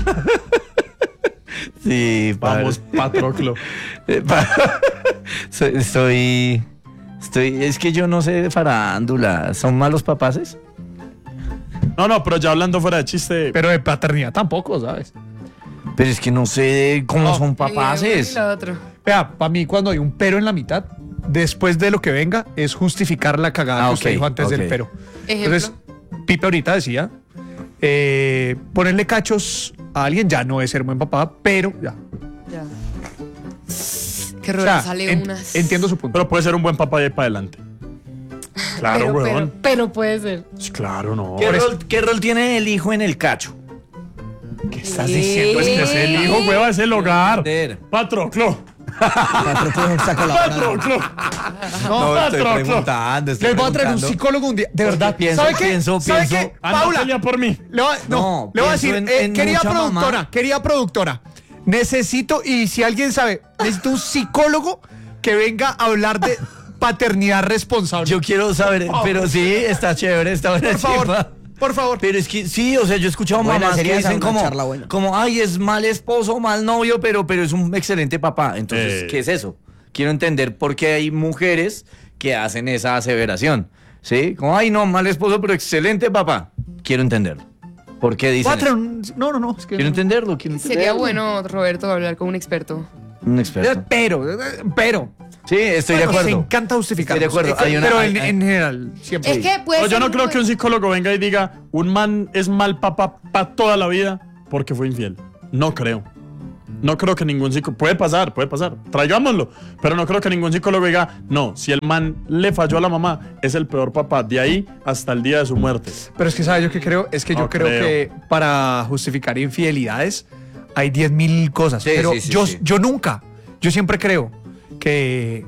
Sí, Vamos, padre. Patroclo. Eh, pa- So- Estoy. Estoy. Es que yo no sé de farándula. ¿Son malos papaces? No, no, pero ya hablando fuera de chiste. Pero de paternidad tampoco, ¿sabes? Pero es que no sé cómo No. son Ni uno papaces. ni lo otro. Vea, para mí cuando hay un pero en la mitad, después de lo que venga, es justificar la cagada Ah, que usted ok, dijo antes ok. del pero. Ejemplo. Entonces, Pipe ahorita decía, eh, ponerle cachos a alguien ya no es ser buen papá, pero ya. Ya. Que O Roberto sea, sale en- unas. entiendo su punto. Pero puede ser un buen papá de ahí para adelante. Claro, pero, pero, weón. pero puede ser. Claro, no. ¿Qué rol, ¿Qué rol tiene el hijo en el cacho? ¿Qué estás diciendo? Pues que es el hijo, hueva, es el hogar. Entender. Patroclo. Patroclo está colaborando. Patroclo. No, Patroclo. preguntando. les voy a traer un psicólogo un día. De verdad, pienso, ¿sabe qué? pienso, ¿Sabe pienso. qué? Anda, Paula, pelea por mí. le voy, a- no, No, le voy a pienso decir, en- eh, en querida mucha productora, mamá. querida productora, necesito, y si alguien sabe, necesito un psicólogo que venga a hablar de paternidad responsable. Yo quiero saber, pero sí, está chévere, está buena por favor, chimba. por favor. Pero es que sí, o sea, yo he escuchado Buena, mamás que sería esa dicen una como, charla buena. como, ay, es mal esposo, mal novio, pero, pero es un excelente papá. Entonces, Eh. ¿qué es eso? Quiero entender por qué hay mujeres que hacen esa aseveración. ¿Sí? Como, ay, no, mal esposo, pero excelente papá. Quiero entenderlo. ¿Por qué dicen Voy a traer eso? un- no, no, no. Es que Quiero entenderlo, quiero entenderlo. Sería bueno, Roberto, hablar con un experto. Un Eh, experto. Pero, eh, pero, Sí, estoy de Nos acuerdo. encanta justificar. Estoy de acuerdo. Hay una- pero hay- en, hay- en general, siempre. Es que puede No, yo ser no un creo buen- que un psicólogo venga y diga, un man es mal papá para toda la vida porque fue infiel. No creo. No creo que ningún psicólogo... Puede pasar, puede pasar. Traigámoslo. Pero no creo que ningún psicólogo diga, no, si el man le falló a la mamá, es el peor papá. De ahí hasta el día de su muerte. Pero es que, ¿sabes yo qué creo? Es que yo No creo, creo. que para justificar infidelidades hay diez mil cosas. Sí, pero sí, sí, yo, sí. yo nunca, yo siempre creo que...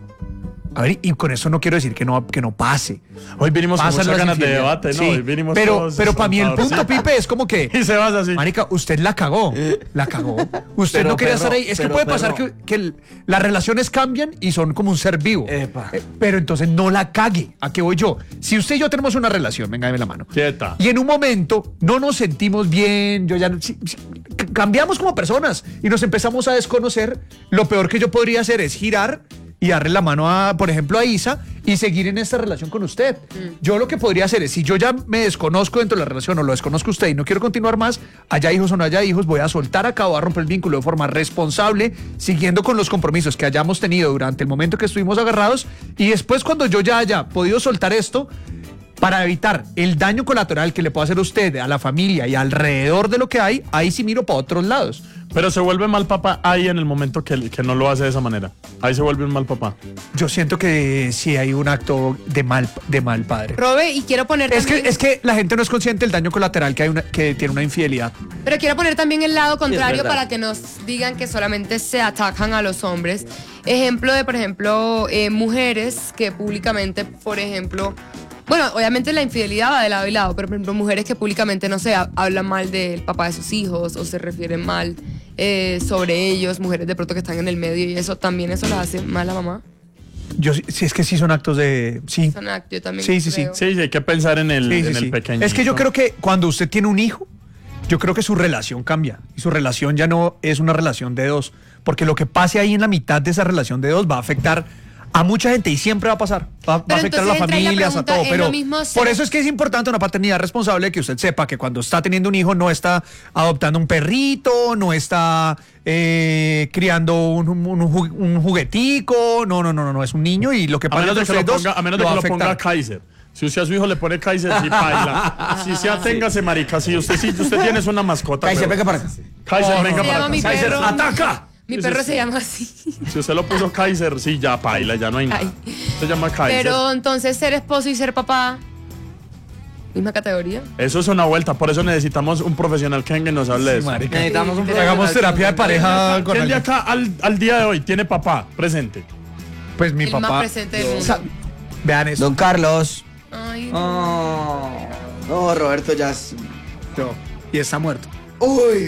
A ver, y con eso no quiero decir que no, que no pase. Hoy vinimos con Pasan muchas las ganas de infidelidades. debate, ¿no? Sí, Hoy vinimos pero, todos pero para mí el punto, sentados, Pipe, es como que... sí. Y se vas así. Marica, usted la cagó. La cagó. Usted Pero, no quería perro, estar ahí. Es que pero, puede pasar perro. que, que el- las relaciones cambian y son como un ser vivo. Epa. Eh, pero entonces no la cague. ¿A qué voy yo? Si usted y yo tenemos una relación, venga, dame la mano. Quieta. Y en un momento no nos sentimos bien, yo ya no- si- si- c- cambiamos como personas y nos empezamos a desconocer. Lo peor que yo podría hacer es girar y darle la mano a, por ejemplo, a Isa y seguir en esta relación con usted. Yo lo que podría hacer es, si yo ya me desconozco dentro de la relación o lo desconozco usted y no quiero continuar más, haya hijos o no haya hijos, voy a soltar acá, voy a romper el vínculo de forma responsable, siguiendo con los compromisos que hayamos tenido durante el momento que estuvimos agarrados, y después cuando yo ya haya podido soltar esto, para evitar el daño colateral que le pueda hacer a usted, a la familia y alrededor de lo que hay, ahí sí miro para otros lados. Pero se vuelve mal papá ahí en el momento que, que no lo hace de esa manera. Ahí se vuelve un mal papá. Yo siento que sí hay un acto de mal, de mal padre. Robe, y quiero poner Es que, también- es que la gente no es consciente del daño colateral que, hay una, que tiene una infidelidad. Pero quiero poner también el lado contrario verdad. para que nos digan que solamente se atacan a los hombres. Ejemplo de, por ejemplo, eh, mujeres que públicamente, por ejemplo, bueno, obviamente la infidelidad va de lado y lado, pero por ejemplo, mujeres que públicamente, no sé, ha- hablan mal del papá de sus hijos o se refieren mal eh, sobre ellos, mujeres de pronto que están en el medio y eso también, eso las hace mal a mamá. Yo sí, sí, es que sí son actos de... Sí, Son actos, yo también Sí, sí, sí. creo. Sí, sí, hay que pensar en el, sí, sí, en sí. el pequeño. Es que yo creo que cuando usted tiene un hijo, yo creo que su relación cambia. Y su relación ya no es una relación de dos. Porque lo que pase ahí en la mitad de esa relación de dos va a afectar a mucha gente y siempre va a pasar. Va, va a Pero afectar a entonces las entra ahí la familias, a pregunta, todo. ¿es Pero lo mismo por ser- eso es que es importante una paternidad responsable, que usted sepa que cuando está teniendo un hijo no está adoptando un perrito, no está eh, criando un, un, un ju- un juguetico. No, no, no, no, no, es un niño y lo que A pasa menos de entre que lo ustedes dos ponga, a menos de lo que va lo a ponga afectar. Kaiser. Si usted a su hijo le pone Kaiser, sí baila. Si se aténgase, marica. Si usted, si usted tiene una mascota. Kaiser, pero- venga para acá. Kaiser, venga Se para llama acá. mi Kaiser, perro. ataca. Mi Si perro usted- se llama así. Si usted lo puso Kaiser, sí, ya baila, ya no hay nada. Ay. Se llama Kaiser. Pero entonces ser esposo y ser papá, misma categoría. Eso es una vuelta, por eso necesitamos un profesional que venga y nos hable de eso. marica. Necesitamos un Hagamos terapia de pareja con ¿Quién de alguien. acá al, al día de hoy tiene papá presente? Pues mi el más papá. presente del mundo. Sa- Vean eso. Don Carlos. Ay, Oh. No, Roberto ya es... No, y está muerto. Uy,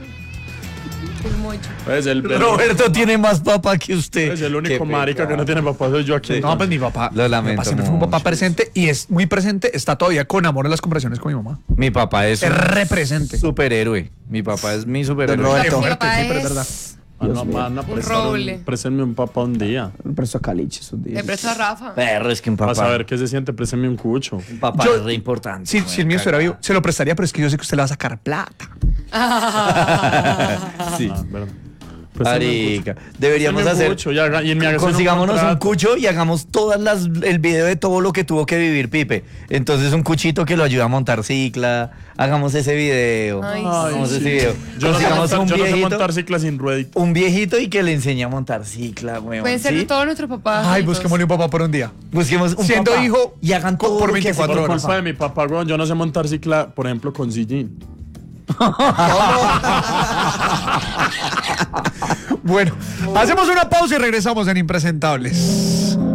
el mocho. Pues el, el- Roberto tiene más papá que usted. pues el Qué único marica pecado. que no tiene papá soy yo aquí. Sí. No, pues mi papá. Lo mi lamento papá siempre fue un papá mucho. presente y es muy presente. Está todavía con amor en las conversaciones con mi mamá. Mi papá es Es un represente. superhéroe. Mi papá es mi superhéroe. Don Roberto. Mi fuerte, papá sí, pero es es- verdad. Ah, no, Dios mío. van a Un prestar roble. Préstenme un papá un día. Me prestó a Caliche esos días. Le presto a Rafa. Perro, es que un papá. Para saber qué se siente, préstenme un cucho. Un papá Yo- es re importante. Sí, si el mío estuviera vivo, se lo prestaría, pero es que yo sé que usted le va a sacar plata. Sí. Ah, verdad. Préstenme un cucho. Marica, deberíamos Préstenme un hacer. cucho y haga- y me haga hacer Consigámonos un, contrato. cucho y hagamos todas las el video de todo lo que tuvo que vivir Pipe. Entonces un cuchito que lo ayuda a montar cicla. Hagamos ese video. Ay, hagamos sí. ese video. Yo no, sé Consigamos montar, un yo no sé viejito, montar cicla sin ruedita. un viejito y que le enseñe a montar cicla, weón. Pueden ser ¿sí? todos nuestros papás. Ay, juntos. busquémosle un papá por un día. Busquemos un Siendo papá hijo y hagan por todo lo que veinticuatro hacen. Por horas. culpa de mi papá, weón, yo no sé montar cicla, por ejemplo, con sillín. Bueno, hacemos una pausa y regresamos en Impresentables.